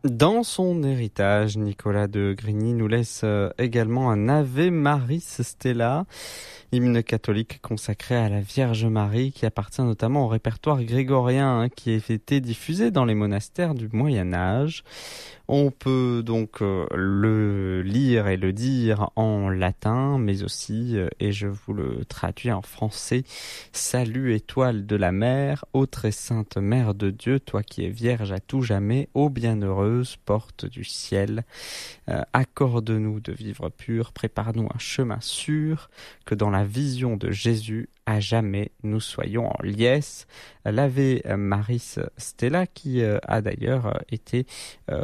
Dans son héritage, Nicolas de Grigny nous laisse également un Ave Maris Stella, hymne catholique consacré à la Vierge Marie qui appartient notamment au répertoire grégorien qui a été diffusé dans les monastères du Moyen Âge. On peut donc le lire et le dire en latin, mais aussi, et je vous le traduis en français, Salut étoile de la mer, ô très sainte mère de Dieu, toi qui es vierge à tout jamais, ô bienheureuse porte du ciel. Accorde-nous de vivre pur, prépare-nous un chemin sûr, que dans la vision de Jésus, à jamais, nous soyons en liesse. L'Ave Maris Stella qui a d'ailleurs été